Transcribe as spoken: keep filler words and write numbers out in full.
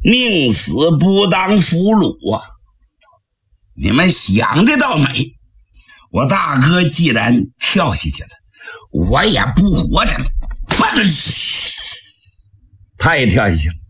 宁死不当俘虏啊！你们想的倒美，我大哥既然跳下去了，我也不活着了。他也跳下去了。